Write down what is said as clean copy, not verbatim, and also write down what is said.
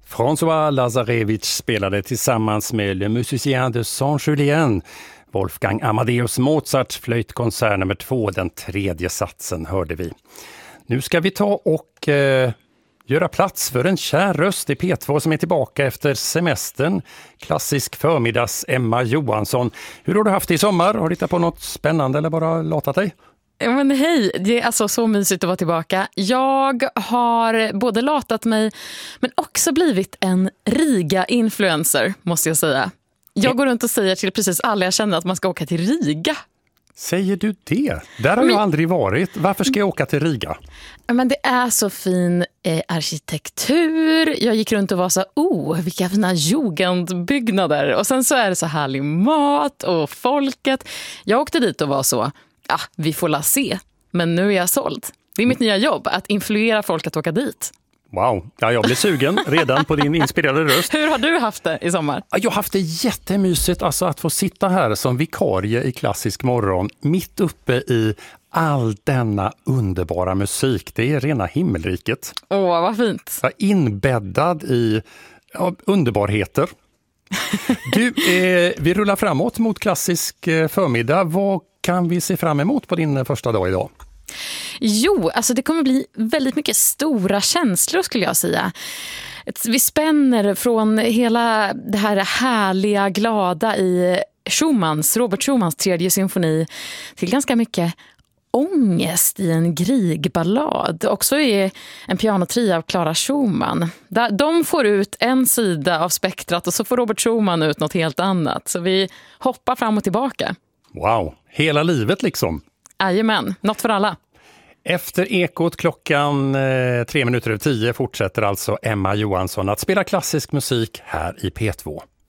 François Lazarevich spelade tillsammans med Le Musicien de Saint-Julien, Wolfgang Amadeus Mozart, flöjtkonsert nummer 2, den tredje satsen hörde vi. Nu ska vi ta och göra plats för en kär röst i P2 som är tillbaka efter semestern. Klassisk förmiddags Emma Johansson. Hur har du haft det i sommar? Har du hittat på något spännande eller bara latat dig? Men hej, det är alltså så mysigt att vara tillbaka. Jag har både latat mig men också blivit en Riga-influencer, måste jag säga. Jag går runt och säger till precis alla jag känner att man ska åka till Riga. Säger du det? Där har jag aldrig varit. Varför ska jag åka till Riga? Men det är så fin arkitektur. Jag gick runt och var så, vilka fina jugendbyggnader. Och sen så är det så härlig mat och folket. Jag åkte dit och var så, vi får la se. Men nu är jag såld. Det är mitt nya jobb, att influera folk att åka dit. Wow, jag blir sugen redan på din inspirerade röst. Hur har du haft det i sommar? Jag har haft det jättemysigt att få sitta här som vikarie i Klassisk morgon mitt uppe i all denna underbara musik. Det är rena himmelriket. Vad fint. Jag är inbäddad i underbarheter. Du, vi rullar framåt mot klassisk förmiddag. Vad kan vi se fram emot på din första dag idag? Jo, alltså det kommer bli väldigt mycket stora känslor skulle jag säga. Vi spänner från hela det här härliga, glada i Robert Schumans tredje symfoni till ganska mycket ångest i en Grieg-ballad. Också är en pianotria av Clara Schumann. De får ut en sida av spektrat och så får Robert Schumann ut något helt annat. Så vi hoppar fram och tillbaka. Wow, hela livet liksom. Jajamän, något för alla. Efter Ekot klockan 3:10 fortsätter alltså Emma Johansson att spela klassisk musik här i P2.